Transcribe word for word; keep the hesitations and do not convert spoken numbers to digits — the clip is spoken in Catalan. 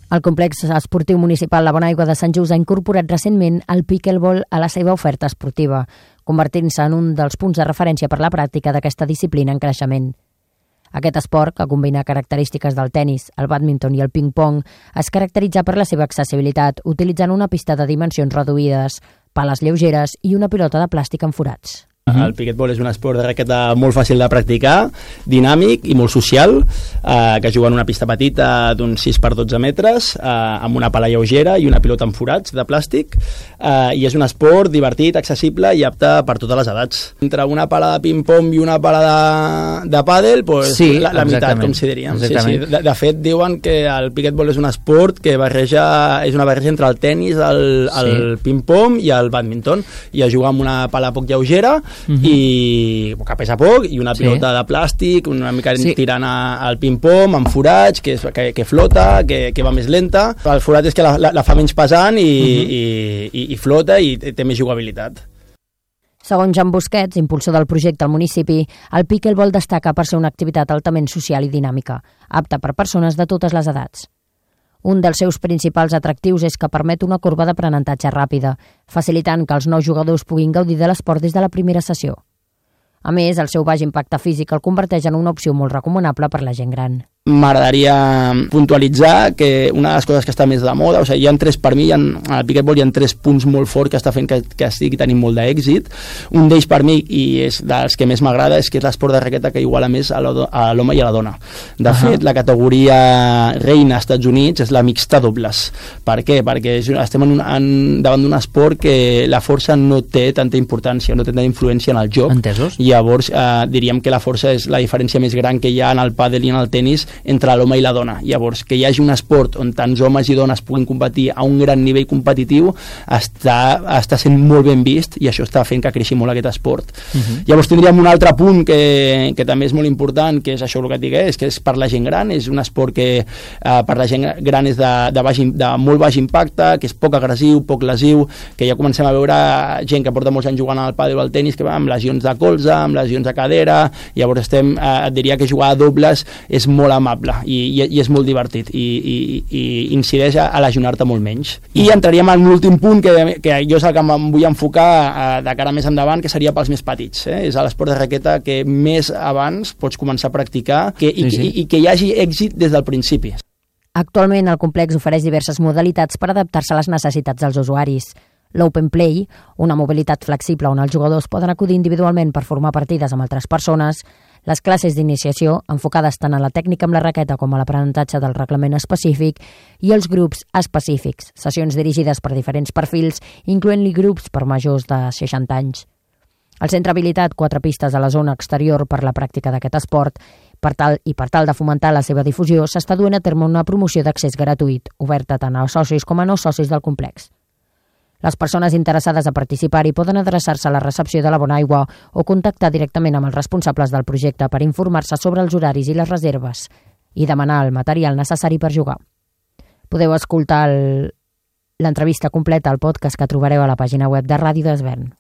El complex esportiu municipal La Bonaigua de Sant Just ha incorporat recentment el pickleball a la seva oferta esportiva, convertint-se en un dels punts de referència per la pràctica d'aquesta disciplina en creixement. Aquest esport, que combina característiques del tennis, el bàdminton i el ping-pong, es caracteritza per la seva accessibilitat, utilitzant una pista de dimensions reduïdes, pales lleugeres i una pilota de plàstic amb forats. El pickleball és un esport de raqueta molt fàcil de practicar, dinàmic i molt social, eh, que juga en una pista petita d'uns sis per dotze metres, eh, amb una pala lleugera i una pilota amb forats de plàstic, eh, i és un esport divertit, accessible i apte per totes les edats. Entre una pala de ping-pong i una pala de, de pàdel, pues, sí, la, la meitat, com si diríem. Sí, sí. De, de fet, diuen que el pickleball és un esport que barreja, és una barreja entre el tennis, el, el sí. ping-pong i el bàdminton, i es juga amb una pala poc lleugera, Uh -huh. i que pesa poc, i una pilota sí. de plàstic, una mica sí. tirant al ping-pong, amb forats, que, que, que flota, que, que va més lenta. El forat és que la, la, la fa menys pesant i, uh -huh. i, i, i flota i té més jugabilitat. Segons Jan Busquets, impulsor del projecte al municipi, el pickleball destaca per ser una activitat altament social i dinàmica, apta per persones de totes les edats. Un dels seus principals atractius és que permet una corba d'aprenentatge ràpida, facilitant que els nous jugadors puguin gaudir de l'esport des de la primera sessió. A més, el seu baix impacte físic el converteix en una opció molt recomanable per la gent gran. M'agradaria puntualitzar que una de les coses que està més de moda, o sigui, hi ha tres, per mi, hi ha, al pickleball hi ha tres punts molt forts que està fent que, que estigui tenint molt d'èxit. Un d'ells per mi, i és dels que més m'agrada, és que és l'esport de raqueta que iguala més a l'home i a la dona. De uh -huh. fet, la categoria reina als Estats Units és la mixta dobles. Per què? Perquè estem en un, en, davant d'un esport que la força no té tanta importància, no té tanta influència en el joc. Entesos. I llavors eh, diríem que la força és la diferència més gran que hi ha en el pàdel i en el tenis entre l'home i la dona. Llavors, que hi hagi un esport on tants homes i dones puguin competir a un gran nivell competitiu està, està sent molt ben vist, i això està fent que creixi molt aquest esport. Uh -huh. Llavors tindríem un altre punt que, que també és molt important, que és això el que et dic, és que és per la gent gran, és un esport que eh, per la gent gran és de, de, baix, de molt baix impacte, que és poc agressiu, poc lesiu, que ja comencem a veure gent que porta molts anys jugant al pàdel o al tenis que va amb lesions de colze, amb lesions de cadera. Llavors estem, eh, et diria que jugar a dobles és molt amable i, i, i és molt divertit i, i, i incideix a, a lesionar-te molt menys. I entraríem en l'últim punt que, que jo és el que em vull enfocar eh, de cara més endavant, que seria pels més petits, eh? És l'esport de raqueta que més abans pots començar a practicar que, i, sí, sí. I, i que hi hagi èxit des del principi. Actualment el complex ofereix diverses modalitats per adaptar-se a les necessitats dels usuaris. L'Open Play, una mobilitat flexible on els jugadors poden acudir individualment per formar partides amb altres persones, les classes d'iniciació, enfocades tant a la tècnica amb la raqueta com a l'aprenentatge del reglament específic, i els grups específics, sessions dirigides per diferents perfils, incloent-hi grups per majors de seixanta anys. El centre ha habilitat quatre pistes a la zona exterior per la pràctica d'aquest esport. Per tal i per tal de fomentar la seva difusió, s'està duent a terme una promoció d'accés gratuït, oberta tant a socis com a no socis del complex. Les persones interessades a participar-hi poden adreçar-se a la recepció de La Bonaigua o contactar directament amb els responsables del projecte per informar-se sobre els horaris i les reserves i demanar el material necessari per jugar. Podeu escoltar l'entrevista completa al podcast que trobareu a la pàgina web de Ràdio d'Esvern.